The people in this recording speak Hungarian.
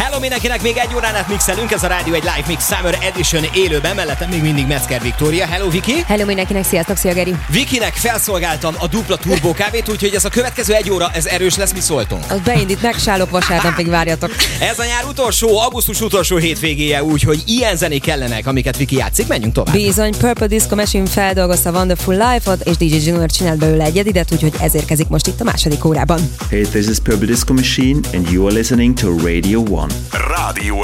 Hello mindenkinek, még egy órán át mixelünk, ez a rádió egy Live Mix Summer Edition élőben, mellettem még mindig Metzger Viktória. Hello Viki! Hello mindenkinek, sziasztok, szia Geri! Vikinek felszolgáltam a dupla turbo kávét, úgyhogy ez a következő egy óra, ez erős lesz, mi szóltunk. Az beindít, megsálok, vasárnapig várjatok. Ez a nyár utolsó, augusztus utolsó hétvégéje, úgyhogy ilyen zenék kellenek, amiket Viki játszik, menjünk tovább. Bizony, Purple Disco Machine feldolgozta Wonderful Life-ot, és DJ Junior csinált belőle egyedidet, úgyhogy ez érkezik most itt a második órában. Hey, this is Purple Disco Machine, and you are listening to Radio 1. Rádió